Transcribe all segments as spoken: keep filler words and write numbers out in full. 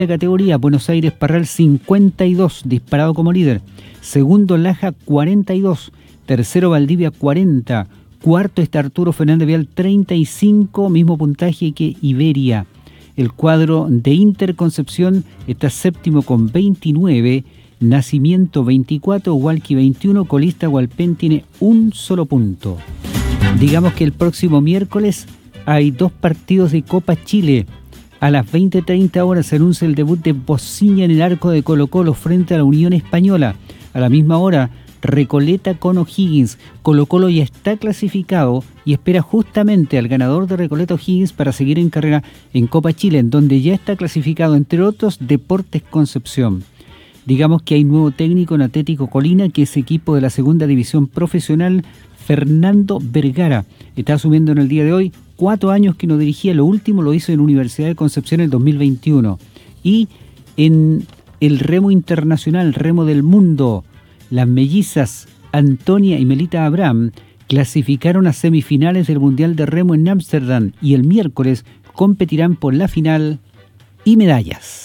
categoría, Buenos Aires Parral cincuenta y dos, disparado como líder. Segundo Laja cuarenta y dos, tercero Valdivia cuarenta, cuarto está Arturo Fernández Vial treinta y cinco, mismo puntaje que Iberia. El cuadro de Inter Concepción está séptimo con veintinueve, Nacimiento veinticuatro, Hualqui veintiuno, colista Hualpén tiene un solo punto. Digamos que el próximo miércoles hay dos partidos de Copa Chile. A las veinte treinta horas se anuncia el debut de Bociña en el arco de Colo-Colo frente a la Unión Española. A la misma hora, Recoleta con O'Higgins. Colo-Colo ya está clasificado y espera justamente al ganador de Recoleta O'Higgins para seguir en carrera en Copa Chile, en donde ya está clasificado, entre otros, Deportes Concepción. Digamos que hay nuevo técnico en Atlético Colina, que es equipo de la segunda división profesional, Fernando Vergara. Está asumiendo en el día de hoy cuatro años que no dirigía, lo último lo hizo en Universidad de Concepción en el dos mil veintiuno. Y en el remo internacional, remo del mundo, las mellizas Antonia y Melita Abraham clasificaron a semifinales del Mundial de Remo en Ámsterdam y el miércoles competirán por la final y medallas.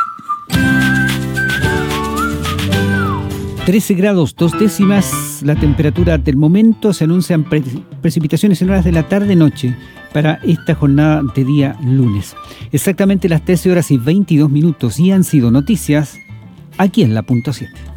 trece grados, dos décimas, la temperatura del momento. Se anuncian pre- precipitaciones en horas de la tarde-noche para esta jornada de día lunes. Exactamente las trece horas y veintidós minutos, y han sido noticias aquí en la punto siete.